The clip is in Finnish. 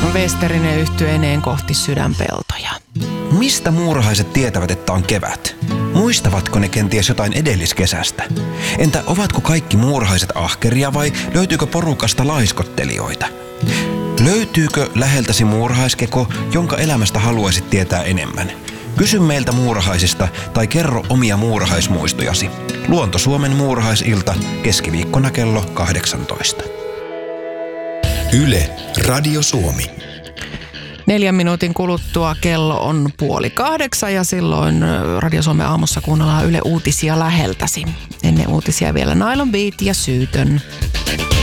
Westerinen yhtyeineen kohti sydänpeltoja. Mistä muurahaiset tietävät, että on kevät? Muistavatko ne kenties jotain edelliskesästä? Entä ovatko kaikki muurahaiset ahkeria vai löytyykö porukasta laiskottelijoita? Löytyykö läheltäsi muurahaiskeko, jonka elämästä haluaisit tietää enemmän? Kysy meiltä muurahaisista tai kerro omia muurahaismuistojasi. Luonto Suomen muurahaisilta keskiviikkona kello 18. Yle, Radio Suomi. 4 minuutin kuluttua kello on 7:30 ja silloin Radio Suomen aamussa kuunnellaan Yle Uutisia läheltäsi. Ennen uutisia vielä Nylon Beat ja Syytön.